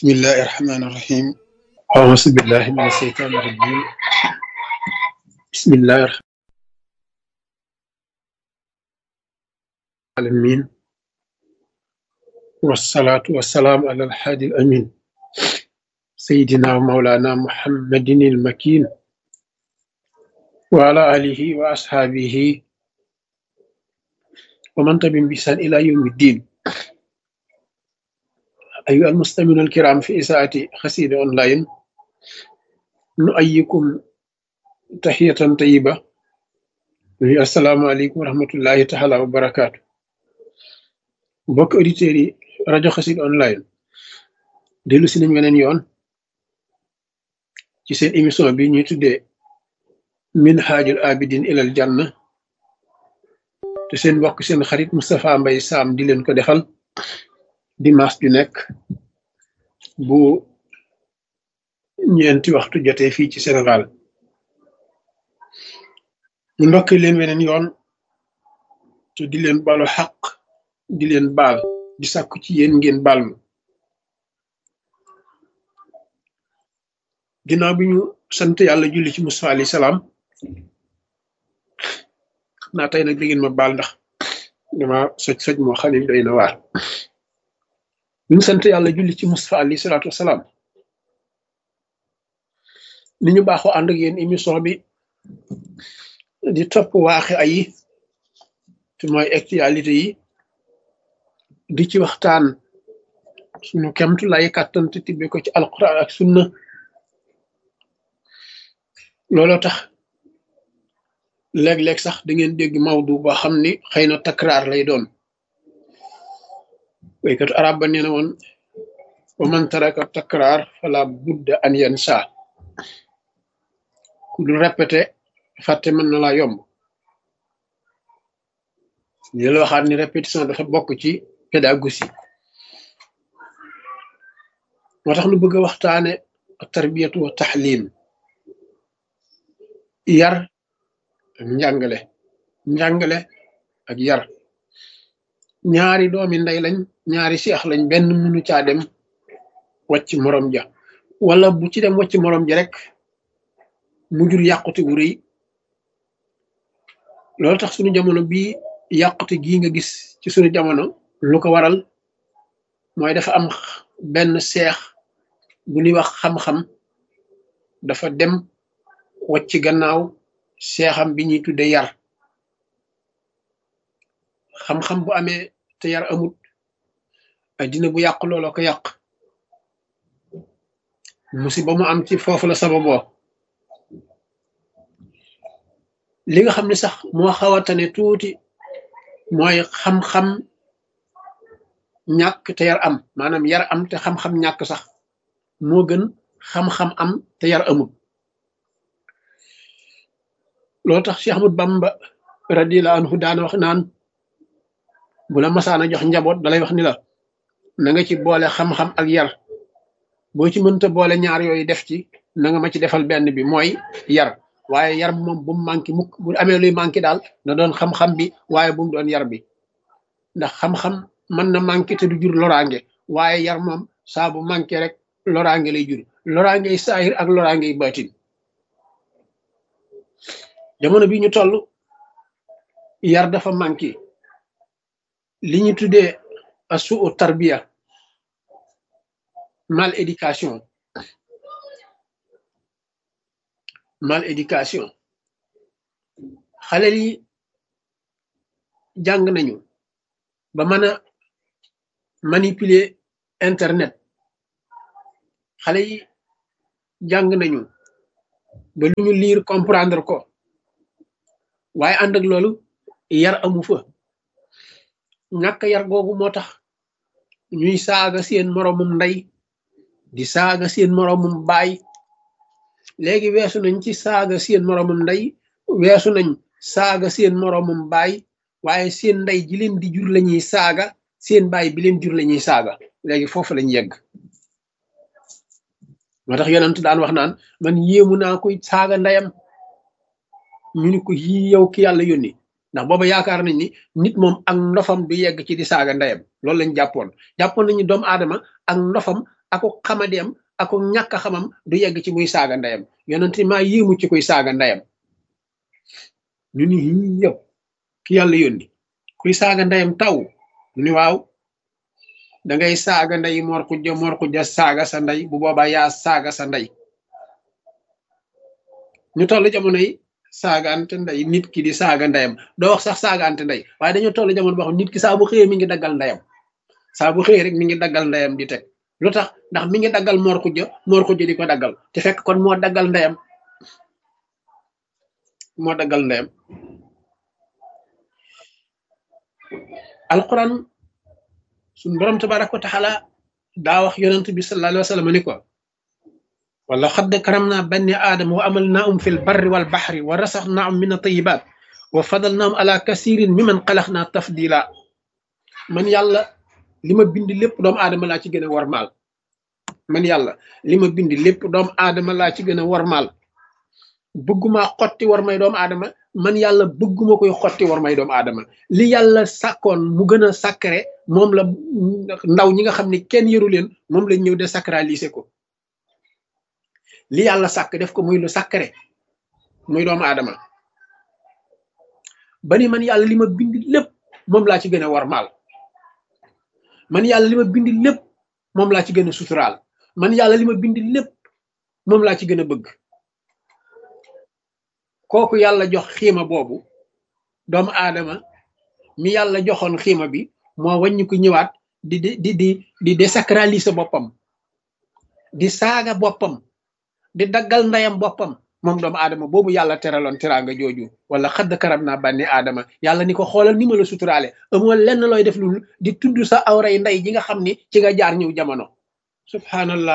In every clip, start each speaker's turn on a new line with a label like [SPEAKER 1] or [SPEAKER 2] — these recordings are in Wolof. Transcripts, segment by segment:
[SPEAKER 1] بسم الله الرحمن الرحيم. أعوذ بالله من الشيطان الرجيم. بسم الله الرحمن الرحيم، والصلاة والسلام على الحادي الأمين سيدنا ومولانا محمد المكين وعلى آله وأصحابه ومن تبعهم بإحسان إلى يوم الدين. أيها المستمعون الكرام في إذاعة قصيدة أونلاين، نؤيكم تحية طيبة. السلام عليكم ورحمة الله تعالى وبركاته. mbokk auditeurs yi rajo Xassida online dellu si nañ weneen yoon ci seen émission bi ñuy tuddee Minhajul Abidin ilal Janna, te seen mbokk seen xarit Moustapha Mbaye Sam di leen ko defal dimanche ju nekk bu ñeenti waxtu jotee fii ci Sénégal. ñu ndokk leen weneen yoon te di leen balu xaq, di leen baal, di sàkku ci yéen ngeen baal ma. ginnaaw bi ñu sant yàlla julli ci Musaa alayhi salaam, xam naa tey nag di ngeen ma baal ndax dama soj moo xam ne doy na waar. bi ñu sant yàlla julli ci Musaa alayhi salaatu wasalaam, ni ñu baaxoo ànd ak yéen émission bi di topp waaxe ay te mooy actualité yi, di ci waxtaan suñu kemtu lay kàttan te tibbe ko ci alquran ak sunna. looloo tax léeg-léeg sax da ngeen dégg mawdu boo xam ni xëy na takraar lay doon. waykatu arab ba nee na woon wa man taraka takraar fala budda an yansa. ku dul répété fàtte mën na laa yomb. ñu la waxaat ni répétition dafa bokk ci pédagogie. moo tax nu bëgg a waxtaane tarbiyatu wa taxlim, yar ak njàngale ak yar. ñaari doomi ndey lañ, ñaari seex lañ, benn mënu caa dem wàcc morom ja, wala bu ci dem wàcc morom ja rek mu jur yàqute wu rëy. loolu tax suñu jamono bii yàqute gii nga gis ci suñu jamono lu ko waral mooy dafa am benn seex bu ñuy wax xam-xam dafa dem wàcc gannaaw seexam bi ñuy tudde yar. xam-xam bu amee te yar amut, addina bu yàq looloo ko yàq. musiba mu am ci foofu la sababoo. li nga xam ne sax moo xaw a tane tuuti mooy xam-xam ñàkk te yar am, maanaam yar am te xam-xam ñàkk sax moo gën xam-xam am te yar amut. loolu tax Cheikh Ahmad Bamba radiyallahu anhu daana wax naan bu la masaana jox njaboot dalay wax ni la na nga ci boole xam-xam ak yar. boo ci mënta boole ñaar yooyu def ci na nga ma ci defal benn bi mooy yar. waaye yar moom bu mu manqué mukk. bu amee luy manqué daal na doon xam-xam bi waaye bu mu doon yar bi, ndax xam-xam mën na manqué te du jur loraange, waaye yar moom saa bu manqué rek loraange lay jur, loraangey saahir ak loraangey baatin. jamono bi ñu toll yar dafa manqué. li ñu tuddee asuu tarbiya, mal éducation. xale yi jàng nañu ba mën a manipuler internet. xale yi jàng nañu ba lu ñu lire comprendre ko, waaye ànd ak loolu yar amu fa. ñàkk yar googu moo tax ñuy saaga seen moroomum ndey di saaga seen moroomum baay. léegi weesu nañ ci saaga seen moroomum ndey, weesu nañ saaga seen moroomum baay, waaye seen ndey ji leen di jur lañuy saaga, seen baay bi leen jur lañuy saaga. léegi foofu lañ yegg. moo tax yonent daan wax naan man yéemu naa koy saaga ndeyam. ñu ni ko yii yow ki yàlla yónni, ndax booba yaakaar nañ ni nit moom ak ndofam du yegg ci di saaga ndeyam. loolu lañ jàppoon nañu doomu aadama ak ndofam ako xamadeem ako ñàkk xamam du yegg ci muy saaga ndeyam yonent maa yéemu ci kuy saaga ndeyam ñu ni yow ki yàlla yónni kuy saaga ndeyam taw ñu ni waaw da ngay saaga ndey mor xujja saaga sa ndey bu boobaa yaa saaga sa ndey ñu toll jamono yi saagaante ndey nit ki di saaga ndeyam doo wax sax saagaante ndey waaye dañoo toll jamono boo xam nit ki saa bu xëyee mi ngi daggal ndeyam saa bu xëyee rek mi ngi daggal ndeyam di teg lu tax ndax mi ngi daggal mor xujja di ko daggal te fekk kon moo daggal ndeyam moo daggal ndeyam alquran suñ borom tabaraka wa taala daa wax yonent bi sallallahu alayhi wa sallam ni ko wala xadd karam naa banni aadama wa amal naahum fi l barri wal baxri wa rasax naahum min atayibat wa fadal naahum ala kasirin mi man xalax naa tafdila man yàlla li ma bind lépp doomu aadama laa ci gën a warmaal man yàlla li ma bind lépp doomu aadama laa ci gën a warmaal bëgguma xotti war may doomu aadama man yàlla bëgguma koy xotti war may doomu aadama li yàlla sàkkoon mu gën a sacré moom la ndaw ñi nga xam ne kenn yëru leen moom lañ ñëw désacraliser ko li yàlla sàkk def ko muy lu sacré muy doomu aadama ba ni man yàlla li ma bind lépp moom laa ci gën a warmaal man yàlla li ma bind lépp moom laa ci gën a suturaal man yàlla li ma bind lépp moom laa ci gën a bëgg kooku yàlla jox xiima boobu doomu aadama mi yàlla joxoon xiima bi moo wàññi ko ñëwaat di désacraliser boppam di saaga boppam di daggal ndeyam boppam moom doomu aadama boobu yàlla teraloon teraanga jooju wala xadd karam naa bànni aadama yàlla ni ko xoolal ni ma la suturaale amoo lenn looy def lu di tudd sa awray ndey ji nga xam ni ci nga jaar ñëw jamono subhanallah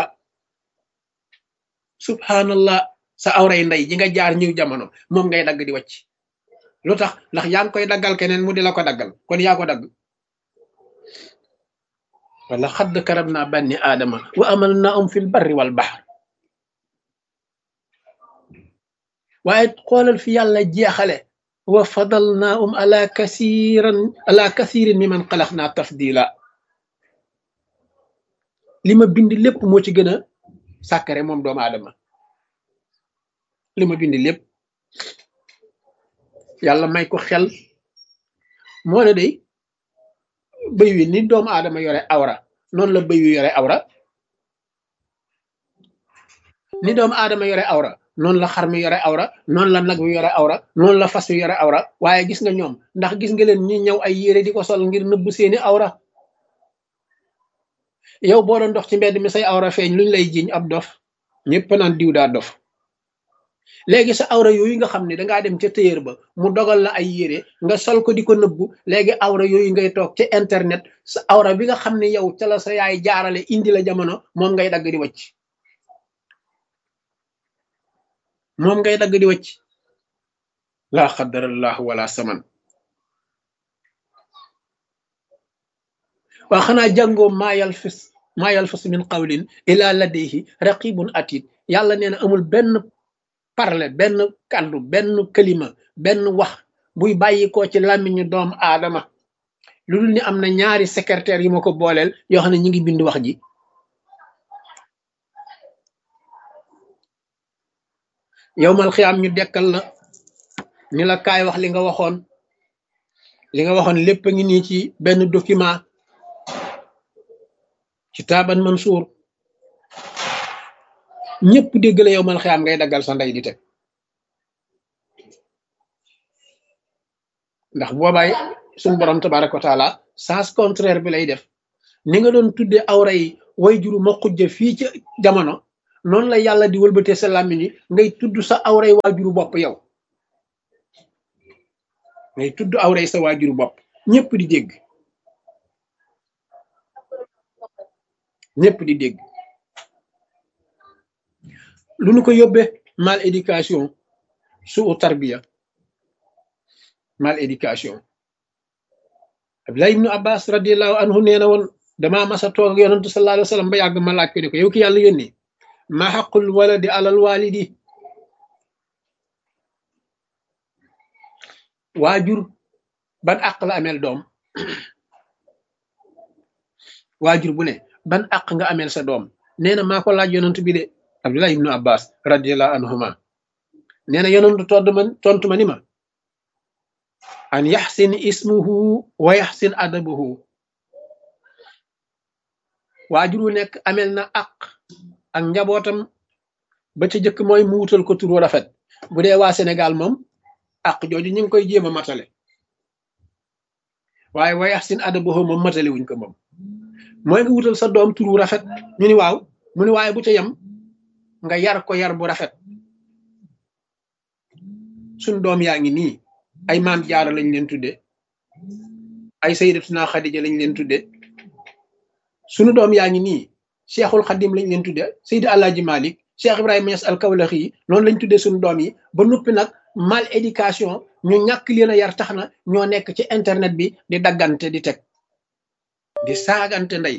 [SPEAKER 1] subhanallah sa awray ndey ji nga jaar ñëw jamono moom ngay dagg di wàcc lu tax ndax yaa ngi koy daggal keneen mu di la ko daggal kon yaa ko dagg wala xadd karam naa bànni aadama wa amal naahum fil barri wal bahr waaye xoolal fi yàlla jeexale wa fadalnaahum ala kasirin mi man xalax naa tafdila li ma bind lépp moo ci gën a sàkkare moom doomu aadama li ma bind lépp yàlla may ko xel moo ne day bëy wi ni doomu aadama yore awra noonu la bëy wi yore awra ni doomu aadama yore awra noonu la xar mi yore awra noonu la nag wi yore awra noonu la fas wi yore awra waaye gis nga ñoom ndax gis nga leen ñi ñëw ay yére di ko sol ngir nëbbu seeni awra yow boo doon dox ci mbedd mi say awra feeñ luñ lay jiiñ ab dof ñëpp naan diw daa dof léegi sa awra yooyu nga xam ne dangaa dem ca téyër ba mu dogal la ay yére nga sol ko di ko nëbbu léegi awra yooyu ngay toog ca internet sa awra bi nga xam ne yow ca la sa yaay jaarale indi la jamono moom ngay dagg di wacc moom ngay dagg di wacc laa xadarallahu wala saman waa xanaa jàngoo maa yalfis min qawlin ila ladayhi raqibun atid yàlla nee na amul benn parle benn kàddu benn kalima benn wax buy bàyyi ko ci làmmiñu doomu aadama lu dul ni am na ñaari secrétaire yi ma ko booleel yoo xam ne ñi ngi bind wax ji yowmal xiyaam ñu dekkal la ni la kaay wax li nga waxoon lépp a ngi nii ci benn document ci taaban mansuur ñëpp dégg la yowmal xiyaam ngay daggal sa ndey di teg ndax boobaay suñu borom tabaraka wa taala sens contraire bi lay def ni nga doon tudde awra yi way juru ma xujja fii ci jamono noonu la yàlla di wëlbatee sa làmmiñ yi ngay tudd sa awray waajuru bopp yow ngay tudd awray sa waajuru bopp ñëpp di dégg ñëpp di dégg lu nu ko yóbbee mal éducation suu tarbiya mal éducation Abdullah ibnu Abbas radiallahu anhu nee na woon damaa masa toog ak yonantu sallallahu alayhi wa sallam ba yàgg ma laaj ko ne ko yow ki yàlla yónni ma xaqul waladi alal walidi waajur ban àq la ameel doom waajur bu ne ban àq nga ameel sa doom nee na maa ko laaj yonent bi de Abdullah ibnu Abbas radiallahu anhuma nee na yonentu tontu ma ni ma an yaxsin ismuhu wa yaxsin adabuhu waajur wu nekk amel na ak njabootam ba ca jëkk mooy mu wutal ko tur wu rafet bu dee waa Sénégal moom ak jooju ñu ngi koy jéem a matale waaye wa yaxsin adabuhu moom matale wuñ ko moom mooy nga wutal sa doom tur wu rafet ñu ni waaw mu ni waaye bu ca yem nga yar ko yar bu rafet suñ doom yaa ngi nii ay maam jaara lañ leen tudde ay sayyidatuna Xadija lañ leen tudde sunu doom yaa ngi nii Cheikhul Xadim lañ leen tudde Seydi Alaaji Malik Cheikh Ibrahima Niass al-Kawlaxi yi noonu lañ tuddee suñu doom yi ba noppi nag mal éducation ñu ñàkk leen a yar tax na ñoo nekk ci internet bi di daggante di teg di saagante ndey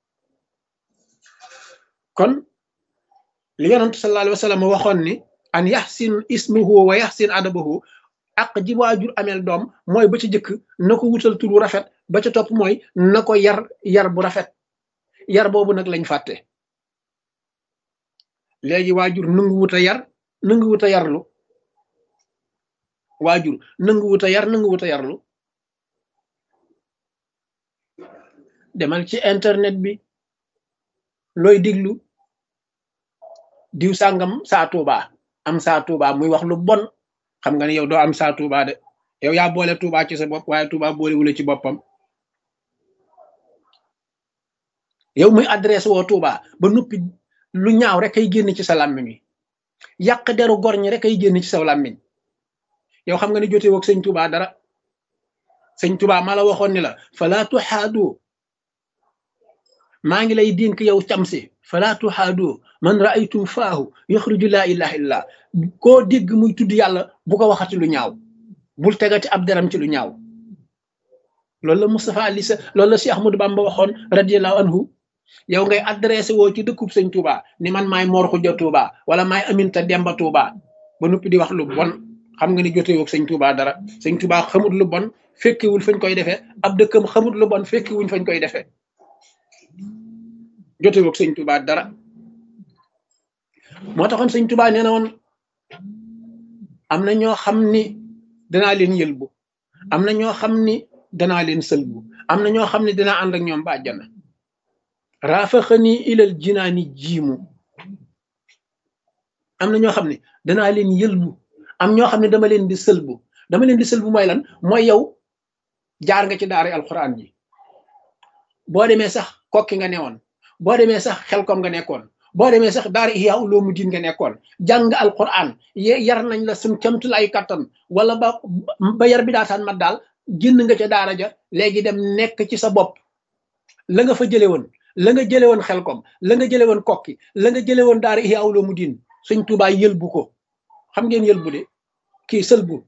[SPEAKER 1] kon li yonent sallallahu alayhi wa sallam waxoon ni an yaxsin ismuhu wa yaxsin adabahu ak ji waajur ameel doom mooy ba ca jëkk na ko wutal tur wu rafet ba ca topp mooy na ko yar bu rafet yar boobu nag lañ fàtte léegi waajur nangu wut a yar nangu wut a yarlu waajur nangu wut a yar nangu wut a yarlu demal ci internet bi looy diglu diw sàngam saa Tuuba am saa Tuuba muy wax lu bon xam nga ne yow doo am saa Tuuba de yow yaa boole Tuuba ci sa bopp waaye Tuuba boole wula ci boppam yow muy adresse woo Tuuba ba noppi lu ñaaw rek ay génn ci sa làmmiñ wi yàq deru gor ñi rek ay génn ci sa làmmiñ yow xam nga ne jotee woog sëñ Tuuba dara sëñ Tuuba ma la waxoon ni la fala tuhaadu maa ngi lay dénk yow camsi fala tuhaadu man raaytum faahu yaxruju laa ilaha illa koo dégg muy tudd yàlla bu ko waxati lu ñaaw bul tegati ab deram ci lu ñaaw loolu la Moustapha Ali sa loolu la Cheikh Ahmadou Bamba waxoon radiallahu anhu yow ngay adressé woo ci dëkkub sëñ Touba ni man maay Mor Xuja Touba wala maay Aminta Demba Touba ba noppi di wax lu bon xam nga ni jotee woog sëñ Touba dara sëñ Touba xamut lu bon fekkiwul fañ koy defee ab dëkkam xamut lu bon fekkiwuñ fañ koy defee jotee woog sëñ Touba dara moo taxoon sëñ Touba nee na woon am na ñoo xam ni danaa leen yëlbu am na ñoo xam ni danaa leen sëlbu am na ñoo xam ne dinaa ànd ak ñoom ba àjjana raafaxani ilal jinaani jiimu am na ñoo xam ne danaa leen yëlbu am ñoo xam ne dama leen di sëlbu mooy lan mooy yow jaar nga ci daara alquran ji boo demee sax kokki nga newoon boo demee sax xelkom nga nekkoon boo demee sax daara Ihya Ulumuddin nga nekkoon jàng alquran yar nañ la suñ camtul ay kattan wala ba yar bi daataan mat daal génn nga ca daara ja léegi dem nekk ci sa bopp la nga fa jële woon la nga jële woon xelkom la nga jële woon kokki la nga jële woon daara Ihya Ulumuddin sëñ Tuubaa yëlbu ko xam ngeen yëlbu de kii sëlbu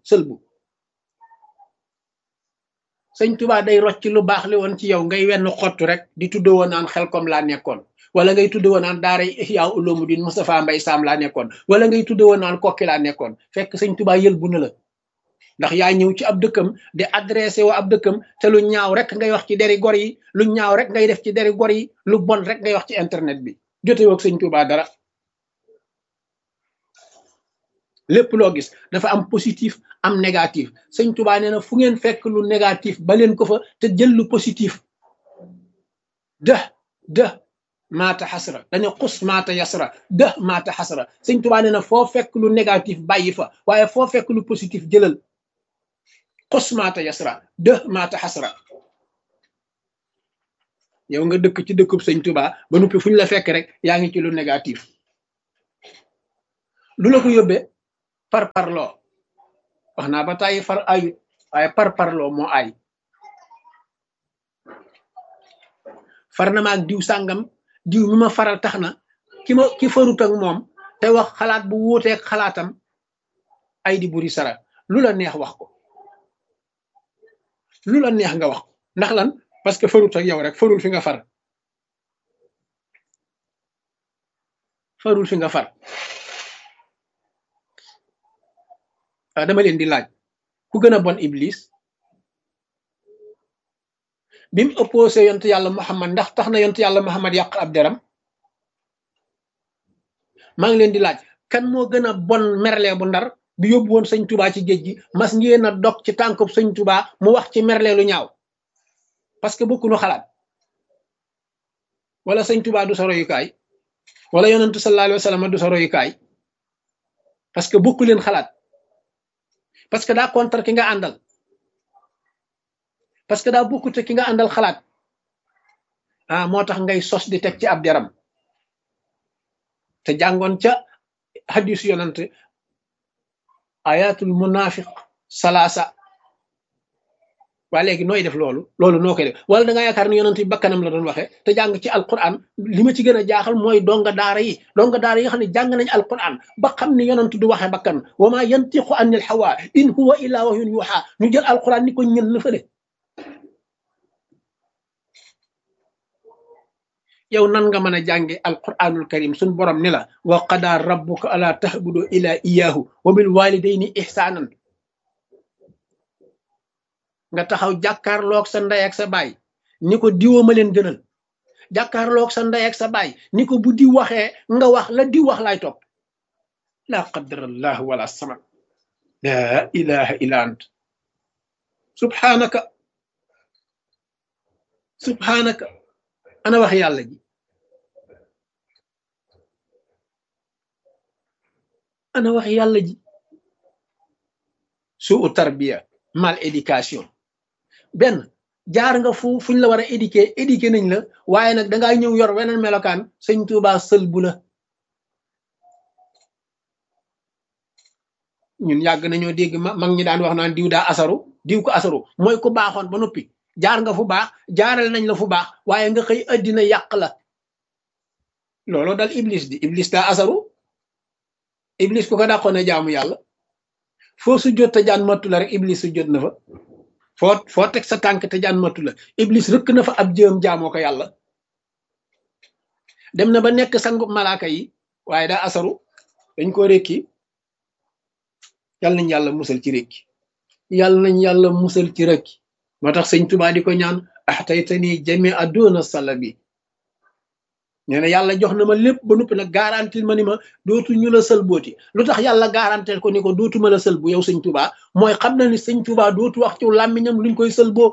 [SPEAKER 1] sëñ Tuubaa day rocc lu baax li woon ci yow ngay wenn xottu rek di tudde woon naan xelkom laa nekkoon wala ngay tudde woon naan daara Ihya Ulumuddin Moustapha Mbay Sam laa nekkoon wala ngay tudde woon naan kokki laa nekkoon fekk sëñ Tuubaa yëlbu na la ndax yaa ñëw ci ab dëkkam di adressé wa ab dëkkam te lu ñaaw rek ngay wax ci deri gor yi lu ñaaw rek ngay def ci deri gor yi lu bon rek ngay wax ci internet bi jote woog sëñ Tuubaa dara lépp loo gis dafa am positif am négatif sëñ Tuubaa nee na fu ngeen fekk lu négatif ba leen ko fa te jël lu positif de maata xasra dañu xus maata yasra maata xasra sëñ Tuubaa nee na foo fekk lu négatif bàyyi fa waaye foo fekk lu positif jëlal xus maata yasra maata xasra yow nga dëkk ci dëkkub sëñ Tuubaa ba noppi fu ñu la fekk rek yaa ngi ci lu négatif lu la ko yóbbee par parloo wax naa ba tàyyi far ayut waaye par parloo moo ay far na maag diw sàngam diw mi ma faral tax na ki farut ak moom te wax xalaat bu wuuteeg xalaatam ay di buri sara lu la neex wax ko lu la neex nga wax ko ndax lan parce que farut ak yow rek farul fi nga far dama leen di laaj ku gën a bon iblis bi mu opposé yontu yàlla Muhammad ndax tax na yontu yàlla Muhammad yàq ab deram maa ngi leen di laaj kan moo gën a bon merle bu Ndar bi yóbbu woon sëñ Touba ci géej gi mas ngeen a dog ci tànkub sëñ Touba mu wax ci merle lu ñaaw parce que bokkuñu xalaat wala sëñ Touba du sa royukaay wala yonentu sallallahu alayhi wa sallam du sa royukaay parce que bokku leen xalaat parce que daa contre ki nga àndal parce que daa bokkute ki nga àndal xalaat ah moo tax ngay sos di teg ci ab deram te jàngoon ca hadis yonante ayatul munafiq salaasa waa léegi nooy def loolu noo koy def wala da nga yaakaar ni yonante bi bakkanam la doon waxee te jàng ci alquran li ma ci gën a jaaxal mooy donga daara yi xam ne jàng nañ alquran ba xam ne yonante du waxee bakkan wa ma yantiqu anil hawa in huwa illa wahyun yuha ñu jël alquran ni ko ñën la fële yow nan nga mën a jànge alquranul karim suñ borom ni la wa qada rabbuka ala tahbudu ila iyahu wa bil walidayni ihsanan nga taxaw jàkkaarloog sa ndey ak sa baay ni ko diwoo ma leen gënal jàkkaarloog sa ndey ak sa baay ni ko bu diw waxee nga wax la diw wax laay topp la qadarallah wala samad la ilaha illa ant subhanaka ana wax yàlla ji ana wax yàlla ji suu tarbiya mal éducation benn jaar nga fuñ la war a éduquer nañ la waaye nag dangaa ñëw yor weneen melokaan sëñ Tuuba sël bu la ñun yàgg nañoo dégg mag ñi daan wax naan diw daa asaru diw ko asaru mooy ku baaxoon ba noppi jaar nga fu baax jaaral nañ la fu baax waaye nga xëy addina yàq la looloo dal iblis di iblis daa asaru iblis ku ko dàqoon ne jaamu yàlla foo su jot te jaan mattu la rek iblis su jot na fa foo teg sa tànk te jaan mattu la iblis rëkk na fa ab jëm jaamoo ko yàlla dem na ba nekk sangu malaaka yi waaye daa asaru dañ ko rékki yàlla nañ yàlla musal ci rékki moo tax sëñ Tuubaa di ko ñaan ahtaytani jami aduna salabi nee na yàlla jox na ma lépp ba noppi nag garantil ma ni ma dootu ñu la sëlbooti lu tax yàlla garantil ko ni ko dootuma la sëlbu yow sëñ Tuubaa mooy xam na ni sëñ Tuubaa dootu wax ci làmmiñam luñ koy sëlboo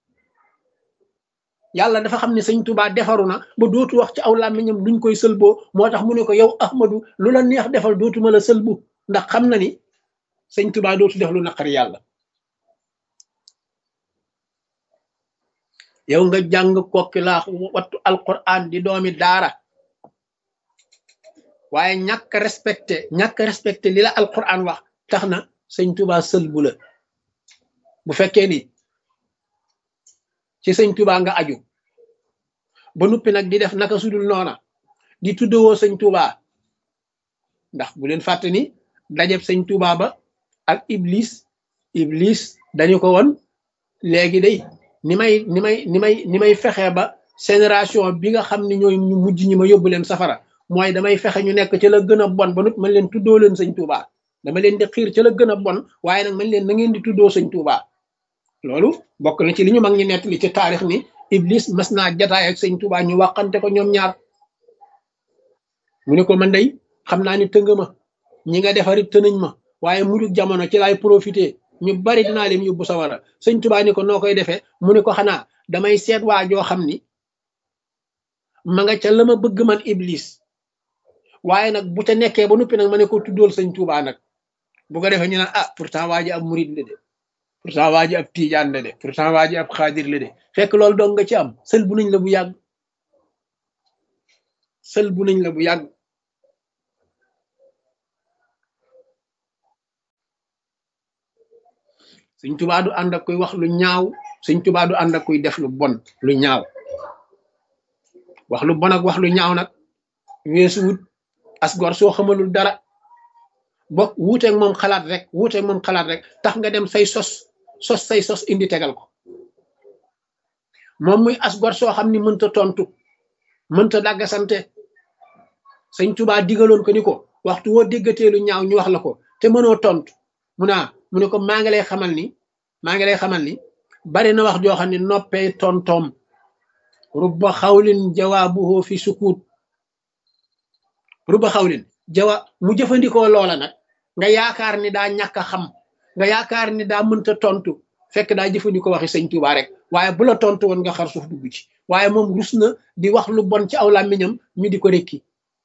[SPEAKER 1] yàlla dafa xam ne sëñ Tuubaa defaru na ba dootu wax ci aw làmmiñam luñ koy sëlboo moo tax mu ne ko yow Ahmadu lu la neex defal dootuma la sëlbu ndax xam na ni sëñ Tuubaa dootu def lu naqari yàlla yow nga jàng kokki laa wattu alquran di doomi daara waaye ñàkk respecté li la alquran wax tax na sëñ Tuubaa sëlbu la bu fekkee ni ci sëñ Tuubaa nga aju ba nuppi nag di def naka sudul noona di tuddewoo sëñ Tuubaa ndax bu leen fàtte ni dajeb sëñ Tuubaa ba ak iblis dañu ko woon léegi day ni may fexe ba génération bi nga xam ne ñooy ñu mujj ñi ma yóbbu leen safara mooy damay fexe ñu nekk ci la gën a bon ba nut man leen tuddoo leen sëñ Tuubaa dama leen di xiir ci la gën a bon waaye nag man leen na ngeen di tuddoo sëñ Tuubaa loolu bokk na ci li ñu mag ñi nettali ci taarix ni iblis mas naa jataay ak sëñ Tuubaa ñu waxante ko ñoom ñaar mu ne ko man day xam naa ni tënga ma ñi nga defarit tënañ ma waaye mujug jamono ci laay profité ñu bari dinaa leen yóbbu sawara sëñ Tuubaa ni ko noo koy defee mu ne ko xanaa damay seet waa joo xam ni ma nga ca la ma bëgg man iblis waaye nag bu ca nekkee ba noppi nag ma ne ko tuddool sëñ Tuubaa nag bu ko defee ñu naan ah pourtant waa ji ab murid la de pourtant waa ji ab tiijaan la de pourtant waa ji ab xaadir la de fekk loolu dong nga ci am sël bu nañ la bu yàgg sëñ Tuubaa du ànd ak koy wax lu ñaaw sëñ Tuubaa du ànd ak koy def lu bon lu ñaaw wax lu bon ak wax lu ñaaw nag weesu wut asgor soo xamalul dara bokk wuuteeg moom xalaat rek tax nga dem say sos indi tegal ko moom muy asgor soo xam ni mënta tontu mënta dàggasante sëñ Tuubaa digaloon ko ni ko waxtu woo déggatee lu ñaaw ñu wax la ko te mënoo tontu mu ne ko maa ngi lay xamal ni bari na wax joo xam ne noppee tontoom rubba xawlin jawaabuhu fi sukut rubba xawlin jawa mu jëfandikoo loola nag nga yaakaar ni daa ñàkk a xam nga yaakaar ni daa mënta tontu fekk daa jëfandikoo waxi sëñ Tuubaa rek waaye bu la tontu woon nga xar suuf dugg ci waaye moom rus na di wax lu bon ci aw làmmiñam ñu di ko rekki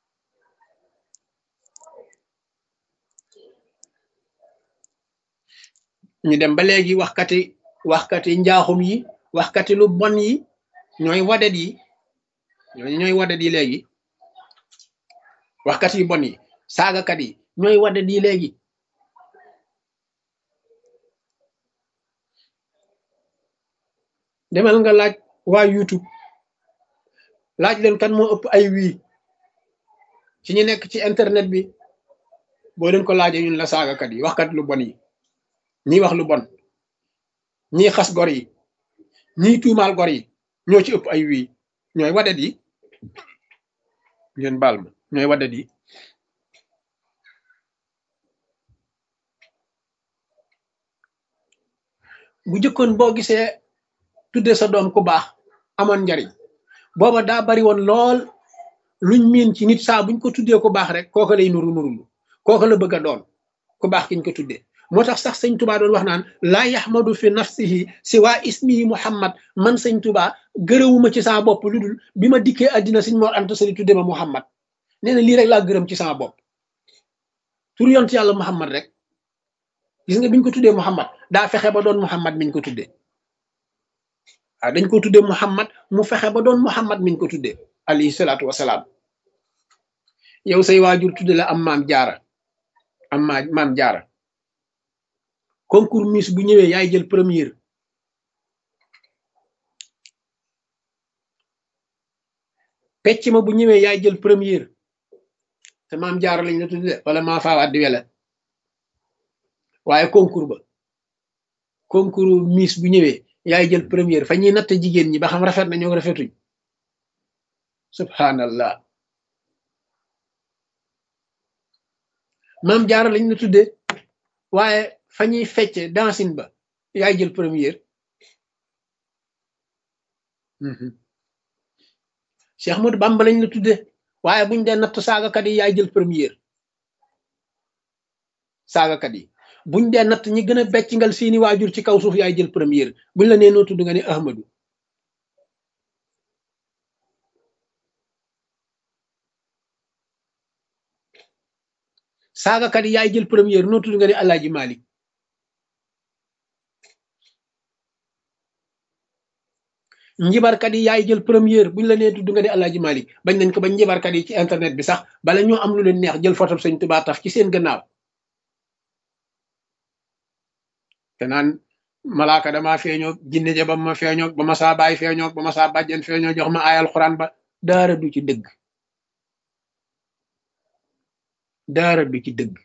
[SPEAKER 1] ñu dem ba léegi waxkati njaaxum yi waxkati lu bon yi ñooy wadet yi ñooy wadet yi léegi waxkat yu bon yi saagakat yi ñooy wadet yi léegi demal nga laaj waa YouTube laaj leen kan moo ëpp ay wii ci ñu nekk ci internet bi boo leen ko laajee ñun la saagakat yi waxkat lu bon yi ñiy wax lu bon ñiy xas gor yi ñiy tuumaal gor yi ñoo ci ëpp ay wii ñooy wadet yi ngeen baal ma ñooy wadet yi bu jëkkoon boo gisee tudde sa doom ku baax amoon njariñ booba daa bari woon lool luñ miin ci nit saa buñ ko tuddee ku baax rek kooka lay nuru nurulu kooka la bëgg a doon ku baax kiñ ko tuddee moo tax sax sëñ Tuubaa doon wax naan laa yaxmadu fi nafsihi si waa ismihi Muhammad man sëñ Tuubaa gërëwuma ci sama bopp lu dul bi ma dikkee àddina sëñ Mor Anta Sali tudde ma Muhammad nee na lii rek laa gërëm ci sama bopp tur yont yàlla Muhammad rek gis nga biñ ko tuddee Muhammad daa fexe ba doon Muhammad miñ ko tuddee waaw dañ ko tuddee Muhammad mu fexe ba doon Muhammad miñ ko tuddee alayhi salaatu wasalaam yow say waajur tudde la am maam jaara am maam jaara concours Miss bu ñëwee yaay jël première pecc ma bu ñëwee yaay jël première te maam jaara lañ la tudde wala maa faawaat di wele waaye concours ba concours Miss bu ñëwee yaay jël première fa ñuy natt jigéen ñi ba xam rafet na ñoo rafetuñ subhanallah maam jaara lañ la tudde waaye fa ñuy fecce dancing ba yaay jël première Cheikh Ahmadou Bamba lañ la tudde waaye buñ dee natt saagakat yi yaay jël première saagakat yi buñ dee natt ñi gën a beccingal seeni waajur ci kaw suuf yaay jël première buñ la nee noo tudd nga ne Ahmadou saagakat yi yaay jël première noo tudd nga ne Alaaji Malik njibarkat yi yaay jël première buñ la nee tudd nga ne Alaaji Malik bañ nañ ko ba njibarkat yi ci internet bi sax bala ñoo am lu leen neex jël photo Sëñ Tuubaa taf ci seen gannaaw te naan malaaka dama feeñoo jinne ja ba ma feeñoo ba ma saa baay feeñoo ba ma saa bàjjen feeñoo jox ma aayal xuraan ba daara du ci dëgg daara du ci dëgg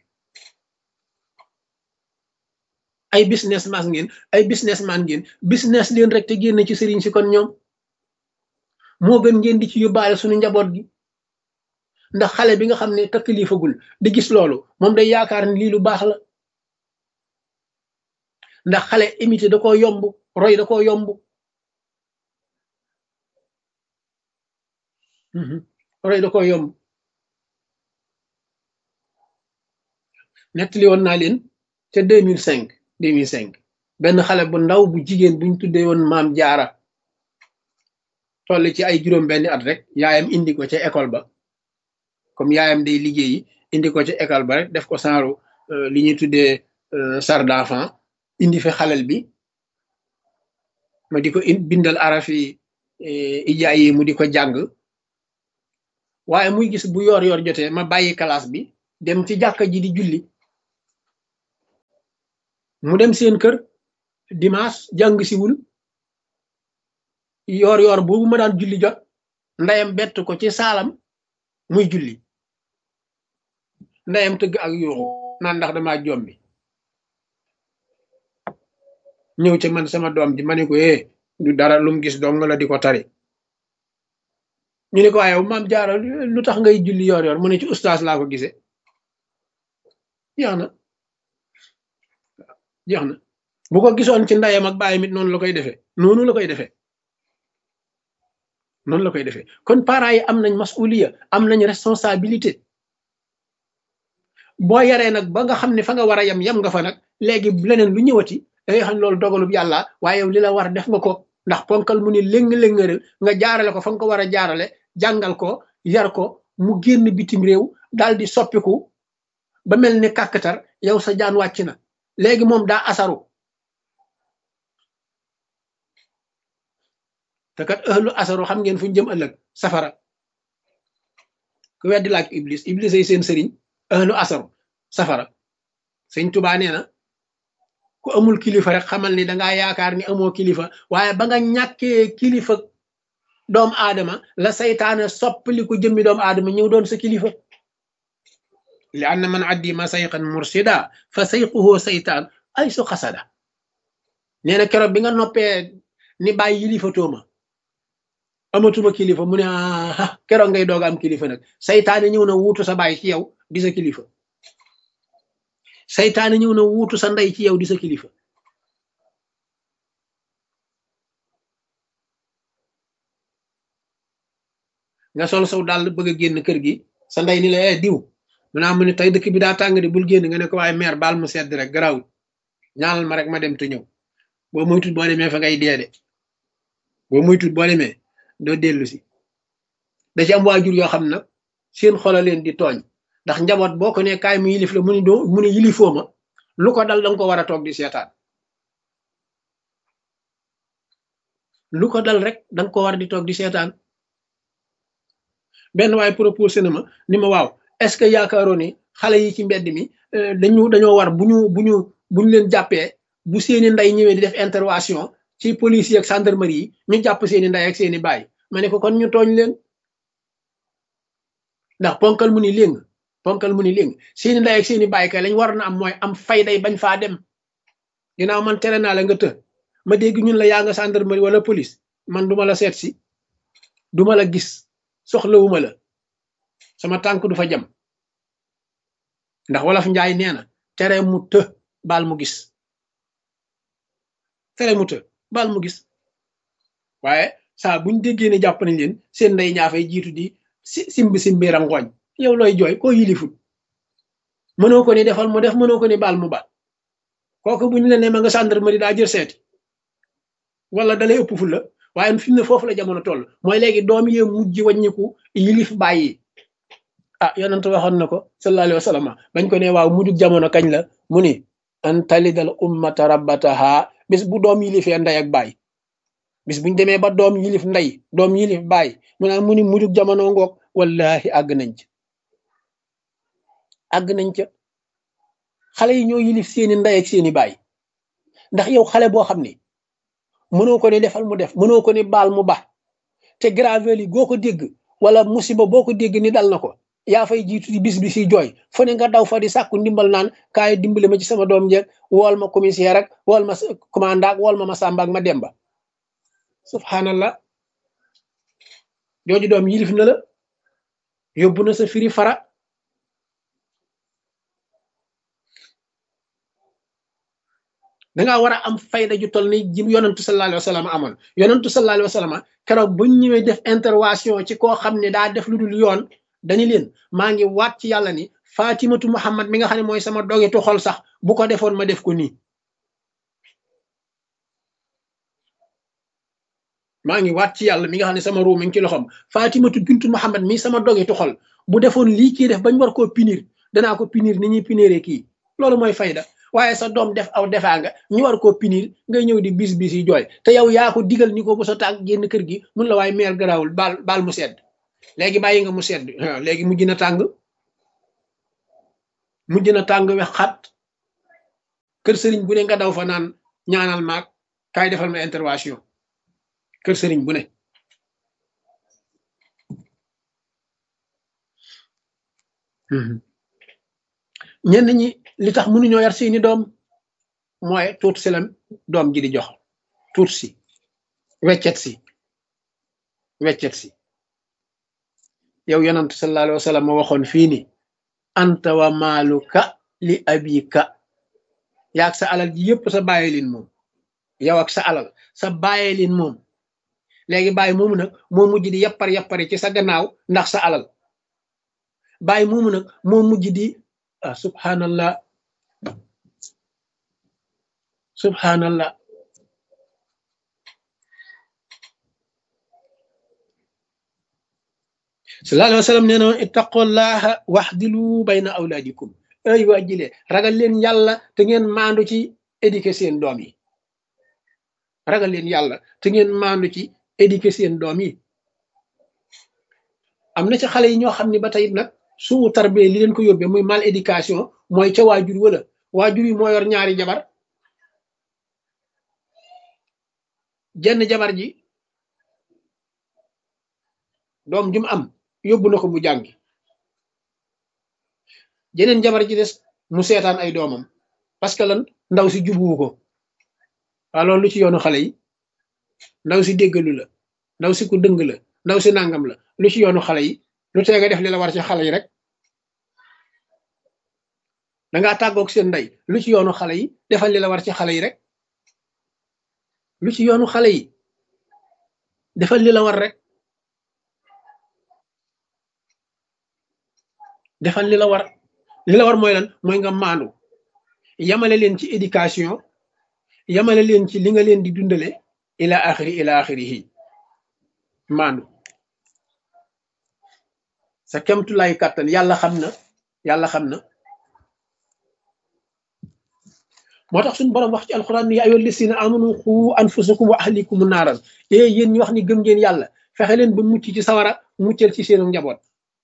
[SPEAKER 1] ay businessman ngeen business leen rek te génn ci sëriñ si kon ñoom moo gën ngeen di ci yóbbaale suñu njaboot gi ndax xale bi nga xam ne takkilifagul di gis loolu moom day yaakaar ni lii lu baax la ndax xale imité da koo yomb roy da koo yomb roy da koo yomb nettali woon naa leen ca 2005 benn xale bu ndaw bu jigéen buñ tuddee woon maam jaara toll ci ay juróom benn at rek yaayam indi ko ca école ba comme yaayam day liggéeyi indi ko ca école ba rek def ko saaru li ñuy tuddee sar d'enfant indi fi xalel bi ma di ko bindal arafi ijaay yi mu di ko jàng waaye muy gis bu yoor yoor jotee ma bàyyi classe bi dem ci jàkka ji di julli mu dem seen kër dimanche jàng siwul yoor yoor boobu ma daan julli jot ndeyam bett ko ci saalam muy julli ndeyam tëgg ak yuuxu naan ndax dama jombi ñëw ci man sama doom ji ma ne ko du dara lum gis dong la di ko tari ñu ne ko waaye maam jaara lu tax ngay julli yoor yoor mu ne ci ustaas laa ko gisee jeex na bu ko gisoon ci ndeyam ak bàyyi mit noonu la koy defee noonu la koy defee kon parents yi am nañ masuliya am nañ responsabilité boo yaree nag ba nga xam ne fa nga war a yem nga fa nag léegi leneen lu ñëwati da ngay xam ne loolu dogalub yàlla waaye yow li la war def nga ko ndax ponkal mu ni léng-léngëre nga jaarale ko fa nga ko war a jaarale jàngal ko yar ko mu génn bitim réew daal di soppiku ba mel ni kàkkatar yow sa jaan wàcc na léegi moom daa asaru te kat ëllu asaru xam ngeen fu ñu jëm ëllëg safara ku weddi laaj iblis ay seen sëriñ ëllu asaru safara sëñ Tuubaa nee na ku amul kilifa rek xamal ni dangaa yaakaar ni amoo kilifa waaye ba nga ñàkkee kilifa doomu aadama la saytaane soppali ko jëmmi doomu aadama ñëw doon sa kilifa li anna man addi ma sayqan mursida fa sayquhu saytaan ay su xasada nee na keroog bi nga noppee ni bàyyi yilifatoo amatuma kilifa mu ne keroog ngay doog am kilifa nag saytaane ñëw na wuutu sa baay ci yow di sa kilifa saytaane ñëw na wuutu sa ndey ci yow di sa kilifa nga sol saw daal bëgg a génn kër gi sa ndey ni la diw mu naa mu ne tey dëkk bi daa tàng de bul génn nga ne ko waaye meer baal mu sedd rek garawul ñaanal ma rek ma dem te ñëw boo moytut boo demee fa ngay dee de boo moytut boo demee doo dellu si da ci am waajur yoo xam nag seen xola leen di tooñ ndax njaboot boo ko ne kaay mu yilif la mu ne yilifoo ma lu ko dal danga ko war a toog di seetaan lu ko dal rek danga ko war di toog di seetaan benn waaye proposé na ma ni ma waaw est-ce que yaakaaroo ni xale yi ci mbedd mi dañoo war buñu leen jàppee bu seeni ndey ñëwee di def intervention ci police yi ak gendarmerie yi ñu jàpp seeni ndey ak seeni baay ma ne ko kon ñu tooñ leen ndax ponkal mu ni léng seeni ndey ak seeni baay kay lañ war na am mooy am fayday bañ faa dem ginnaaw man tere naa la nga të ma dégg ñun la yaa nga gendarmerie wala police man duma la seet si duma la gis soxlawuma la sama tànk du fa jam ndax wolof njaay nee na tere mu të baal mu gis tere mu të baal mu gis waaye saa buñ déggee ne jàpp nañ leen seen ndey ñaa fay jiitu di simbi rangooñ yow looy jooy koo yilifut mënoo ko ni defal mu def mënoo ko ni baal mu baal kooku buñ la ne ma nga gendarmerie daa jël seeti wala dalay ëpp fu la waaye fi mu ne foofu la jamono toll mooy léegi doom yee mujj wàññiku yilif bàyyi yonent waxoon na ko sallallahu alayhi wa sallam bañ ko ne waaw mujjug jamono kañ la mu ni an talidal ummata rabbataha bis bu doom yilifee ndey ak baay bis buñ demee ba doom yilif ndey doom yilif baay mu ni mujjug jamono ngoog wallahi àgg nañ ca xale yi ñoo yilif seeni ndey ak seeni baay ndax yow xale boo xam ni mënoo ko ne defal mu def mënoo ko ne baal mu ba te gravel yi goo ko dégg wala musiba boo ko dégg ni dal na ko yaa fay jiitu di bis bi si jooy fu ne nga daw fa di sàkku ndimbal naan kaay dimbale ma ci sama doom jeeg wool ma commissaire ak wool ma commandant ak wool ma Samba ak ma Demba subhanallah jooju doom yilif na la yóbbu na sa firi fara dangaa war a am fayda ju toll ni ji yonantu sallallahu alayhi wa sallam amoon yonantu sallallahu alayhi wa sallam keroog buñ ñëwee def intervention ci koo xam ne daa def lu dul yoon dañu leen maa ngi waat ci yàlla ni Fatimatu Muhammad mi nga xam ne mooy sama dogetu xol sax bu ko defoon ma def ko nii maa ngi waat ci yàlla mi nga xam ne sama ruu mi ngi ci loxoom Fatimatu bintu Muhammad mi sama dogetu xol bu defoon lii kii def bañ war koo punir danaa ko punir ni ñuy puniree kii loolu mooy fayda waaye sa doom def aw defaa nga ñu war koo punir ngay ñëw di bis yi jooy te yow yaa ko digal ni ko bu sa tànk génn kër gi mun la waaye meer garaawul baal mu sedd léegi bàyyi nga mu sedd léegi mujj na tàng wex xat kër sëriñ bu ne nga daw fa naan ñaanal maag kaay defal ma intervention kër sëriñ bu ne ñenn ñi li tax mënuñoo yar seeni doom mooy tuut si la doom ji di jox tuut si weccet si yow yonent sallallahu alayhi wa sallam ma waxoon fii ni anta wa maaluka li abika yaag sa alal ji yëpp sa bàyyi leen moom yow ak sa alal sa bàyyi leen moom léegi bàyyi moomu nag moo mujj di yappari ci sa gannaaw ndax sa alal bàyyi moomu nag moo mujj di subhanallah subhanallah. sallallahu alayhi wa sallam nee na ittaqullaha waxdilu bayna awlaadikum ay waa jile ragal leen yàlla te ngeen maandu ci éduquer seen doom yi. ragal leen yàlla te ngeen maandu ci éduquer seen doom yi. am na ci xale yi ñoo xam ne ba tey nag suu tarbee li leen ko yóbbee muy mal éducation mooy ca waajur wala waajur yi moo yor ñaari jabar, jenn jabar ji doom jum am yóbbu na ko mu jàngi, jeneen jabar ji des mu seetaan ay doomam parce que lan ndaw si jubuwu ko. waaw loolu lu ci yoonu xale yi? ndaw si déggalu la, ndaw si ku dëng la, ndaw si nangam la, lu ci yoonu xale yi? lu tee nga def li la war ci xale yi rek. dangaa tàggoog seen ndey, lu ci yoonu xale yi? defal li la war ci xale yi rek. lu ci yoonu xale yi? defal li la war rek. defal li la war. li la war mooy lan? mooy nga maandu yamale leen ci éducation, yamale leen ci li nga leen di dundale ila axirihi. maandu sa kemtulaay kàttan. yàlla xam na, yàlla xam na. moo tax suñu borom wax ci alquran ni yaa ayyuhal lazina amanu qu anfusakum wa ahlikum naaran. yéen ñi wax ni gëm ngeen yàlla, fexe leen ba mucc ci sawara, muccal ci seenu njaboot.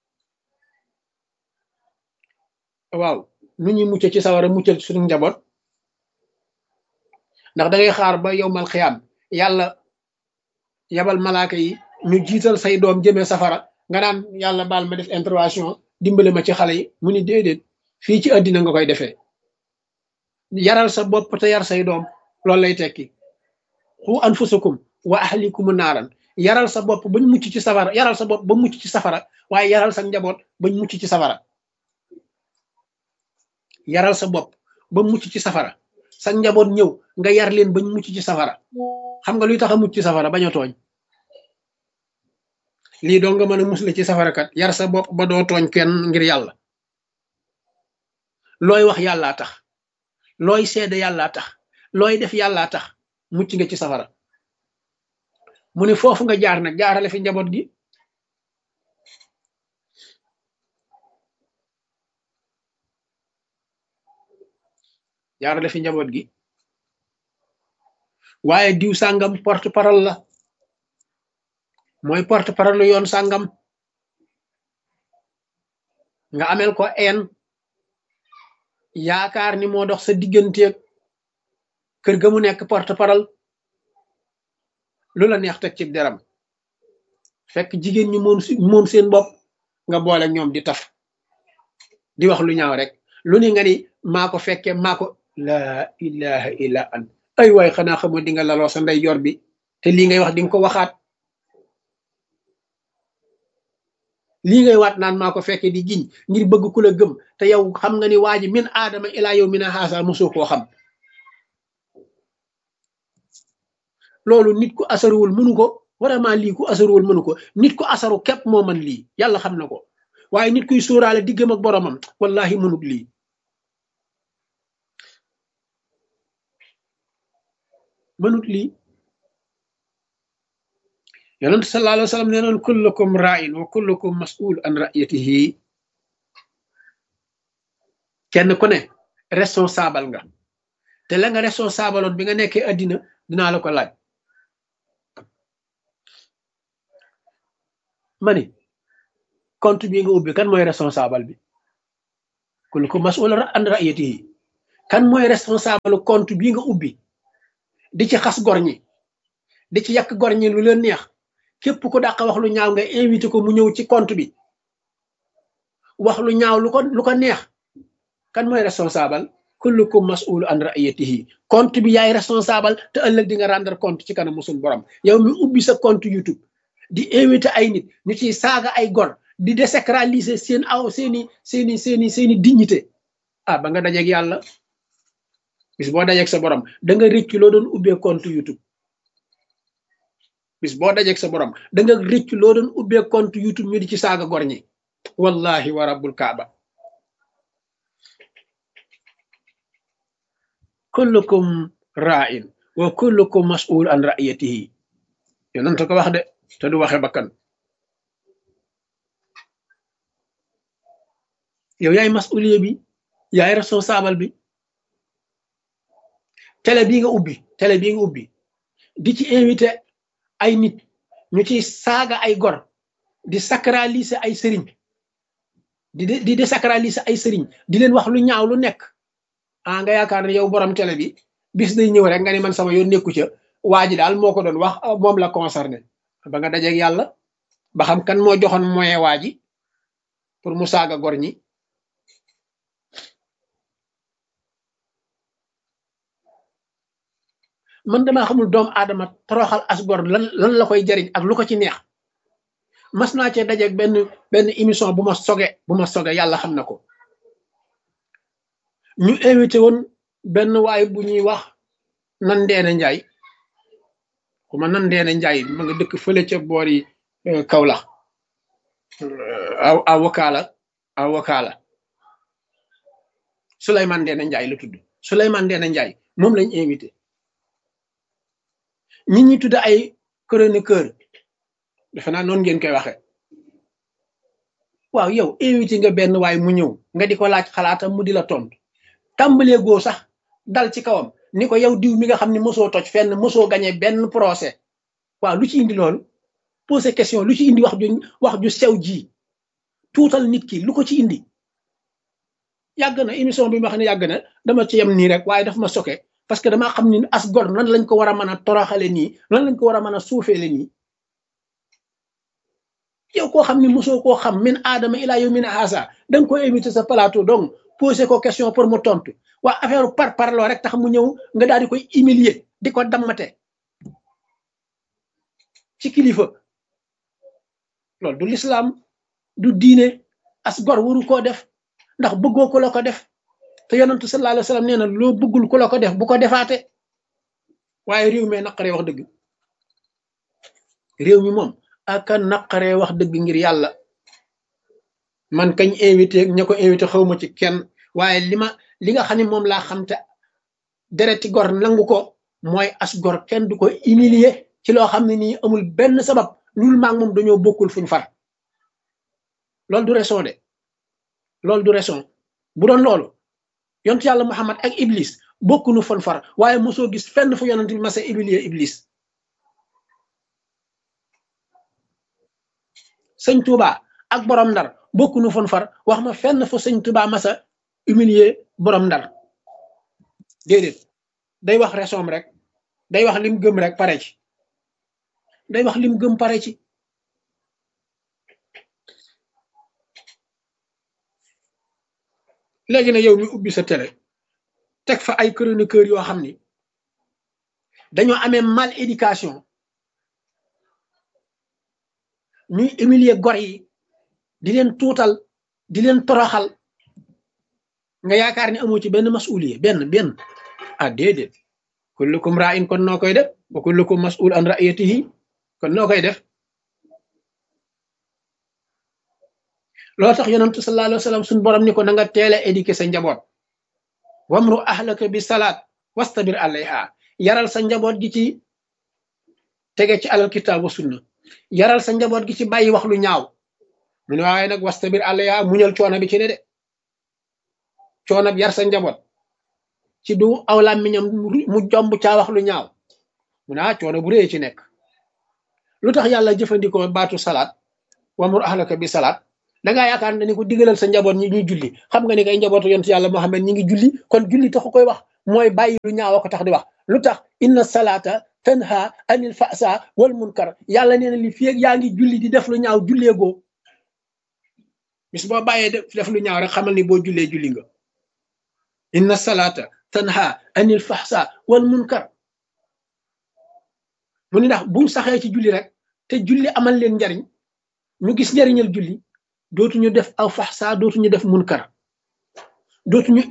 [SPEAKER 1] waaw nu ñuy mucc ci sawara, muccal ci suñu njaboot? ndax da ngay xaar ba yowmal xiyaam yàlla yabal malaaka yi ñu jiital say doom jëmee safara nga naan yàlla baal ma def intervention dimbale ma ci xale yi? mu ni déedéet, fii ci àddina nga koy defee. yaral sa bopp te yar say doom, loolu lay tekki. qu anfusakum wa ahlikum naaran. yaral sa bopp bañ mucc ci safara, yaral sa bopp ba mucc ci safara, waaye yaral sa njaboot bañ mucc ci safara. yaral sa bopp ba mucc ci safara, sa njaboot ñëw nga yar leen bañ mucc ci safara. xam nga luy tax a mucc ci safara? bañ a tooñ. lii doo nga mën a musle ci safara kat, yar sa bopp ba doo tooñ kenn ngir yàlla. looy wax yàllaa tax, looy seede yàllaa tax, looy def yàllaa tax, mucc nga ci safara. mu ne foofu nga jaar nag, jaarale fi njaboot gi. jaarale fi njaboot gi. waaye diw sàngam porte parole la, mooy porte parole yoon sàngam, nga amel ko een yaakaar ni moo dox sa digganteeg kër ga mu nekk porte parole, lu la neex teg ci deram, fekk jigéen ñi moom seen bopp nga boole ñoom di taf, di wax lu ñaaw rek. lu ni nga ni maa ko fekkee maa ko, laa ilaha illa an. ay waay xanaa xamoo di nga laloo sa ndey yor bi, te lii ngay wax di nga ko waxaat. lii ngay waat naan maa ko fekkee di giñ ngir bëgg ku la gëm, te yow xam nga ni waa ji min aadama ilaa yow mina haasa mosoo koo xam. loolu nit ku asaruwul mënu ko. vraiment lii ku asaruwul mënu ko. nit ku asaru képp moo man lii, yàlla xam na ko. waaye nit kuy sóoraale diggam ak boromam wallahi mënut lii. mënut lii. yonent sallallahu alayhi wa sallam nee noon kullukum ra'in wa kullukum mas'ul an ra'iyatihi. kenn ku ne responsable nga, te la nga responsable oon bi nga nekkee addina dinaa la ko laaj. ma ni compte bi nga ubbi kan mooy responsable bi? kullukum mas'ul an ra'iyatihi. kan mooy responsable compte bi nga ubbi di ci xas gor ñi, di ci yàq gor ñi lu leen neex? képp ku dàq wax lu ñaaw nga invité ko mu ñëw ci compte bi wax lu ñaaw lu ko neex. kan mooy responsable? kullukum mas'ul an ra'iyatihi. compte bi yaay responsable, te ëllëg di nga rendre compte ci kanam suñu borom. yow mi ubbi sa compte YouTube di invité ay nit ñu ciy saaga ay gor, di désacraliser seeni dignité. ba nga dajeeg yàlla, bis boo dajeeg sa borom da nga rëccu loo doon ubbee compte YouTube. bis boo dajeeg sa borom da nga rëccu loo doon ubbee compte YouTube ñu di ci saaga gor ñi. wallahi wa rabbul kaaba. kullukum ra'in wa kullukum mas'ul an ra'iyatihi yonent ko wax de te du waxe bakkan yow yaay mas'uliye bi yaay responsable bi télé bii nga ubbi di ci invité ay nit ñu ci saaga ay gor di sacraliser ay sëriñ di désacraliser ay sëriñ di leen wax lu ñaaw lu nekk nga yaakaar ne yow borom télé bi bis day ñëw rek nga ne man sama yoon nekku ca waa ji daal moo ko doon wax moom la concerné ba nga dajeeg yàlla ba xam kan moo joxoon moyen waa ji pour mu saaga gor ñi man damaa xamul doomu aadama toroxal as gor lan la koy jariñ ak lu ko ci neex mas naa cee dajeeg benn émission bu ma soge yàlla xam na ko ñu invité woon benn waay bu ñuy wax Nandeena Njaay xuma Nandeena Njaay ma nga dëkk fële ca boori Kaolack avocat la Souleymane Ndeena Njaay la tudd Souleymane Ndeena Njaay moom lañ invité ñi tudd ay chroniqueur defe naa noonu ngeen koy waxe waaw yow invité nga benn waay mu ñëw nga di ko laaj xalaatam mu di la tontu tàmbalee goo sax dal ci kawam ni ko yow diw mi nga xam ne mosoo toj fenn mosoo gañe benn procès waaw lu ci indi loolu poser question lu ci indi wax ju sew ji tuutal nit ki lu ko ci indi yàgg na émission bi ma xam ne yàgg na dama ci yem nii rek waaye daf ma soke parce que damaa xam ni as gor nan lañ ko war a mën a toroxale nii nan lañ ko war a mën a suufeele nii yow koo xam ni mosoo koo xam min aadama ilaa yow min haasa da nga koy invité sa plateau donc posé ko question pour mu tontu waa affaire parloo rek tax mu ñëw nga daal di koy humilier di ko dammate ci kilifa loolu du l'islam du diine as gor waru koo def ndax bëggoo ko la ko def te yonentu sallallahu alayhi wa sallam nee na loo bëggul ku la ko def bu ko defaate waaye réew mi naqaree wax dëgg réew mi moom aka naqaree wax dëgg ngir yàlla man kañ invité ña ko invité xawma ci kenn waaye li nga xam ne moom laa xam te dereti gor nangu ko mooy as gor kenn du ko humilier ci loo xam ne nii amul benn sabab loolu maag moom dañoo bokkul fuñ far loolu du raison de loolu du raison bu doon loolu yontu yàlla Muhammad ak Iblis bokkunu fon far waaye mosoo gis fenn fu yonent bi masa humilier Iblis sëñ Touba ak borom ndar bokkunu fon far wax ma fenn fu sëñ Touba masa humilier borom ndar déedéet day wax raison rek day wax lim gëm rek pare ci day wax lim gëm pare ci léegi na yow mi ubbi sa télé teg fa ay chroniqueur yoo xam ni dañoo amee mal éducation ñuy humilier gor yi di leen tuutal di leen toroxal nga yaakaar ni amoo ci benn masuliye benn déedéet kullukum ra'in kon noo koy def wa kullukum mas'ul an ra'iyatihi kon noo koy def loolu tax yonentu sallallahu alayhi wa sallam suñu borom ni ko na nga teel a éduquer sa njaboot wamru ahlaka bi salaat wastabir alayha yaral sa njaboot gi ci tege ci alal kitaab wa sunna yaral sa njaboot gi ci bàyyi wax lu ñaaw mu ne waaye nag wastabir alayha muñal coono bi ci ne de coono bi yar sa njaboot ci du aw làmmiñam mu jomb caa wax lu ñaaw mu ne coono bu rëy ci nekk lu tax yàlla jëfandikoo baatu salaat wamru ahlaka bi salaat dangaa yaakaar ne ni ko digalal sa njaboot ñi ñuy julli xam nga ni kay njabootu yonent yàlla Muhammad ñi ngi julli kon julli taxu koy wax mooy bàyyi lu ñaaw ko tax di wax lu tax inna salaata tanha anil fasa wal munkar yàlla nee na li fii yaa ngi julli di def lu ñaaw julleegoo bis boo bàyyee def lu ñaaw rek xamal ni boo jullee julli nga inna salaata tanha anil fasa wal munkar mu ni ndax buñ saxee ci julli rek te julli amal leen njariñ ñu gis njariñal julli dootuñu def aw faxsa dootuñu def munkar dootuñu